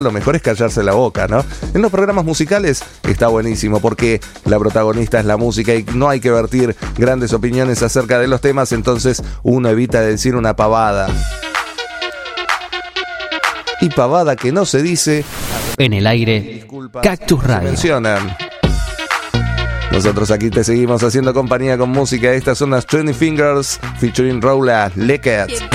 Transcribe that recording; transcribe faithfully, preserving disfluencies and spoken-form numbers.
lo mejor es callarse la boca, ¿no? En los programas musicales está buenísimo porque la protagonista es la música y no hay que vertir grandes opiniones acerca de los temas, entonces uno evita decir una pavada. Y pavada que no se dice... En el aire, Cactus Radio. Se mencionan. Nosotros aquí te seguimos haciendo compañía con música. Estas son las Twenty Fingers featuring Raula Leckett.